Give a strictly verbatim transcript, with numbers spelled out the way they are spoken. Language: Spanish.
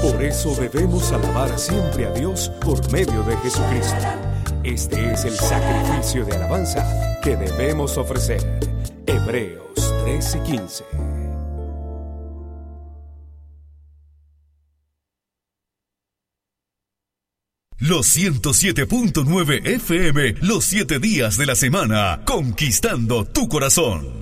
Por eso debemos alabar siempre a Dios por medio de Jesucristo. Este es el sacrificio de alabanza que debemos ofrecer. Hebreos trece quince. Los ciento siete punto nueve F M, los siete días de la semana, conquistando tu corazón.